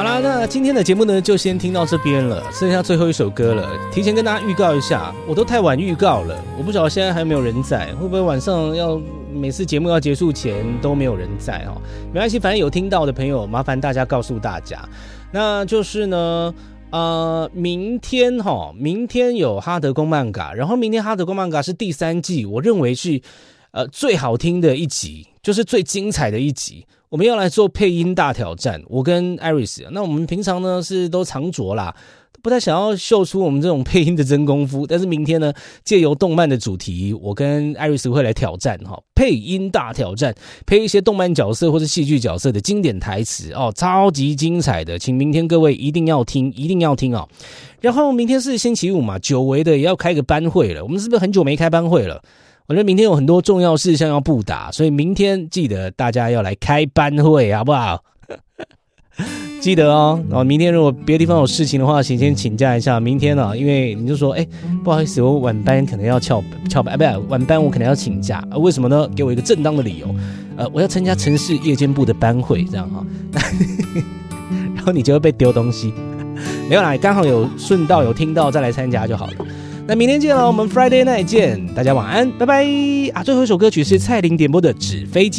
啦，那今天的节目呢就先听到这边了，剩下最后一首歌了。提前跟大家预告一下，我都太晚预告了，我不晓得现在还有没有人在，会不会晚上要每次节目要结束前都没有人在哦？没关系，反正有听到的朋友，麻烦大家告诉大家。那就是呢，明天有哈德宫漫嘎，然后明天哈德宫漫嘎是第3季，我认为是最好听的一集，就是最精彩的一集。我们要来做配音大挑战，我跟 Iris， 那我们平常呢是都常着啦，不太想要秀出我们这种配音的真功夫，但是明天呢，借由动漫的主题，我跟 Iris 会来挑战配音大挑战，配一些动漫角色或是戏剧角色的经典台词超级精彩的，请明天各位一定要听哦。然后明天是星期五嘛，久违的也要开个班会了，我们是不是很久没开班会了？我觉得明天有很多重要事项要布达，所以明天记得大家要来开班会，好不好？记得哦。然后明天如果别的地方有事情的话，先请假一下。明天啊，因为你就说，不好意思，我晚班可能要翘班，不，晚班我可能要请假。为什么呢？给我一个正当的理由。我要参加城市夜间部的班会，这样哈。然后你就会被丢东西。没有啦，刚好有顺道有听到再来参加就好了。那明天见了，我们 Friday Night 见，大家晚安，拜拜啊！最后一首歌曲是蔡琳点播的《纸飞机》。